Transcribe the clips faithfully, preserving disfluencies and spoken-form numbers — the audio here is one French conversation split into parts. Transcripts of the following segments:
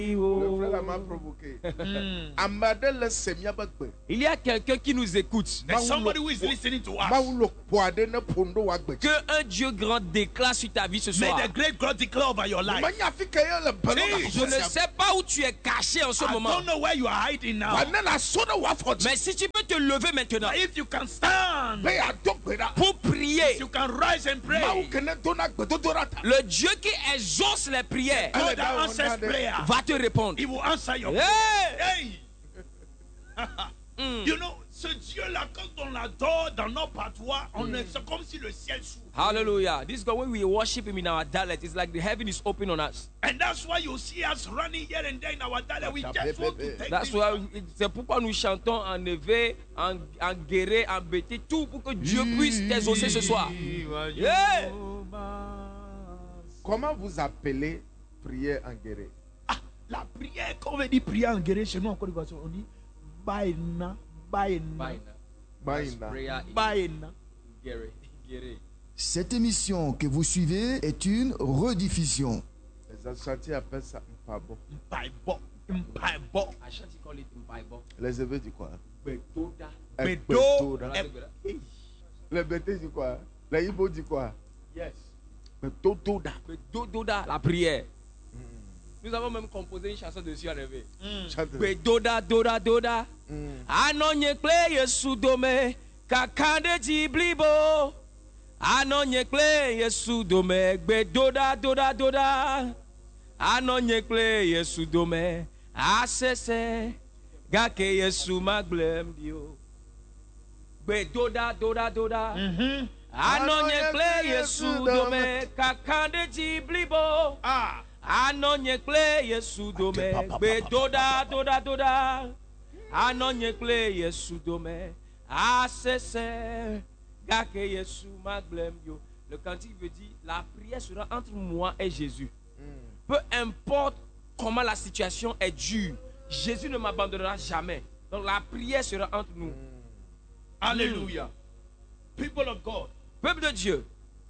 Le frère m'a provoqué. Il y a quelqu'un qui nous écoute. There's somebody who is listening to us. Que un Dieu grand déclare sur ta vie ce May soir. the great God declare over your life. Je ne sais pas où tu es caché en ce I moment. don't know where you are hiding now. Mais si tu peux te lever maintenant But if you can stand, pour prier, you can rise and pray. le Dieu qui exauce les prières God that answers prayer, va te répondre. He will answer your Hey! prayer. Hey! Mm. You know, ce Dieu-là, quand on l'adore dans nos patois, on est, c'est comme si le ciel s'ouvre. Hallelujah. This God, when we worship Him in our dialect, it's like the heaven is open on us. And that's why you see us running here and there in our dialect. We just want to take That's things why, from- c'est pourquoi nous chantons en éveil, en, en guéré, en bêté, tout pour que Dieu puisse t'exaucer ce soir. Yeah. Comment vous appelez prière en guéré? Ah, la prière, quand on veut dire prière en guéré, chez nous en Côte d'Ivoire, on dit Baïna, Baïna, Baïna. Baïna. Cette émission que vous suivez est une rediffusion. Les Ashanti appellent ça Mpabo. Mpaibo, Mpaibo. Les Évêques disent quoi? Bedo. Betoda. Eh, Les Bétés disent quoi? Les Ibo disent quoi? Yes. Betoda. Doda, la prière. Nous avons même composé une chanson dessus en éveil. Chante. Doda, doda, doda. Mm. Anonye kle Yesu dome, kakande jiblibo. Anonye kle Yesu dome, gbe doda, doda, doda. Anonye kle Yesu dome, asese, gake Yesu maglem dio. Gbe doda, doda, doda. Mhm. Anonye kle Yesu dome, kakande jiblibo. Ah. Anonye kle Yesu dome, gbe doda, doda, doda. Anonye kle Yesu dome, asese, gake Yesu maglem yo. Le cantique veut dire la prière sera entre moi et Jésus. Peu importe comment la situation est dure, Jésus ne m'abandonnera jamais. Donc la prière sera entre nous. Hallelujah. People of God, Peuple de Dieu,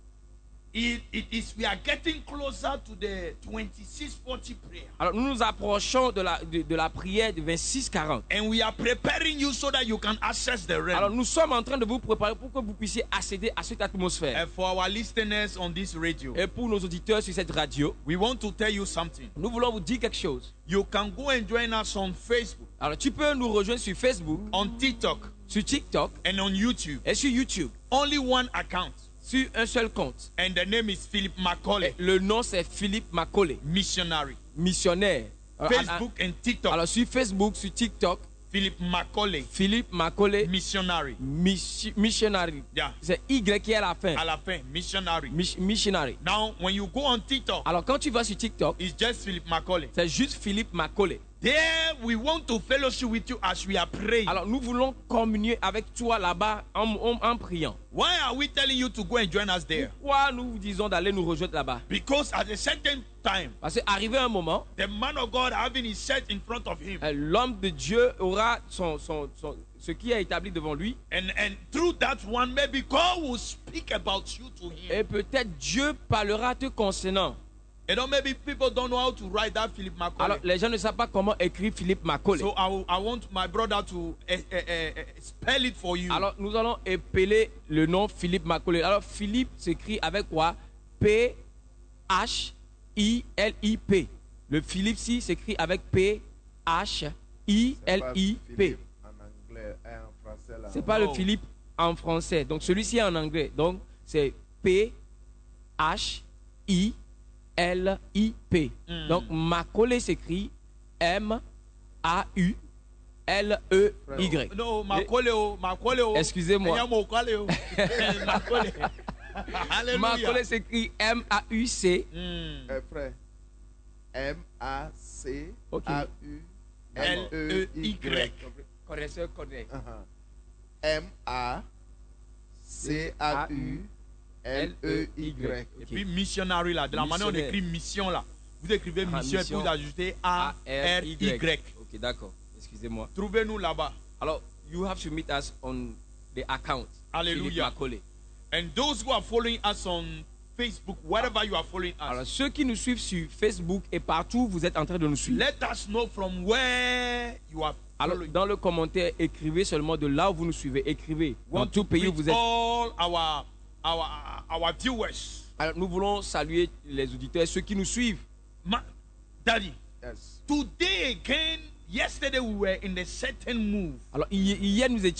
it, it is we are getting closer to the twenty-six forty prayer. alors nous nous approchons de la, de, de la prière de vingt-six quarante. And we are preparing you so that you can access the Alors realm. nous sommes en train de vous préparer pour que vous puissiez accéder à cette atmosphère. And for our listeners on this radio, Et pour nos auditeurs sur cette radio, we want to tell you something. nous voulons vous dire quelque chose. You can go and join us on Facebook, Alors tu peux nous rejoindre sur Facebook, on TikTok, sur TikTok and on YouTube. et sur YouTube, Only one account. sur un seul compte. And the name is Philip Macaulay, Et le nom c'est Philippe Macaulay, missionary. missionnaire. Alors, Facebook and TikTok, alors sur Facebook, sur TikTok, Philip Macaulay, Philippe Macaulay, missionary. missi- missionary. Yeah, C'est Y qui est à la fin. à la fin, missionary. Mis- missionary. Now, when you go on TikTok, Alors quand tu vas sur TikTok, it's just Philip Macaulay. c'est juste Philippe Macaulay. There, we want to fellowship with you as we are praying. Alors nous voulons communier avec toi là-bas en, en, en priant. Why are we telling you to go and join us there? Pourquoi nous vous disons d'aller nous rejoindre là-bas? Because at a certain time, Parce qu'arrivé un moment, the man of God having his church in front of him, euh, l'homme de Dieu aura son, son, son- ce qui est établi devant lui. and and through that one, maybe God will speak about you to him. Et peut-être Dieu parlera te concernant. You know, maybe people don't know how to write that Philip Macaulay. Alors les gens ne savent pas comment écrire Philippe Macaulay. So I, will- I want my brother to uh, uh, uh, spell it for you. Alors nous allons épeler le nom Philippe Macaulay. Alors Philippe s'écrit avec quoi? P H I L I P. Le Philippe ci s'écrit avec P H I L I P. En anglais et en français là. C'est pas le Oh. Philippe en français. Donc celui-ci est en anglais. Donc c'est P H I L I P. Mm. Donc Macaulay s'écrit M A U L E Y. No, Macaulay, oh, Macaulay. oh. Excusez-moi. Eya Macaulay, oh. Macaulay. Hallelujah. Macaulay s'écrit M A U C. Mm. Eh, frère. M A C Ok. A U L E Y. Connaisseur correct. Uh-huh. M A C A U L E Y. Et puis missionary là, de la manière dont on Missionnaire. écrit mission là. Vous écrivez Ah, mission et puis mission. vous ajoutez A R Y. Ok, d'accord. Excusez-moi. Trouvez-nous là-bas. Alors, you have to meet us on the account. Hallelujah. Philippe Macaulay. And those who are following us on Facebook, wherever you are following Alors, us. ceux qui nous suivent sur Facebook et partout, vous êtes en train de nous suivre. Let us know from where you are Alors, following. dans le commentaire, écrivez seulement de là où vous nous suivez. Écrivez. Dans tout pays où vous êtes. All our, our, our viewers. Alors, nous voulons saluer les auditeurs, ceux qui nous suivent. Ma, Daddy, Yes. today again, yesterday we were in a certain move. Alors, hi- hier, nous étions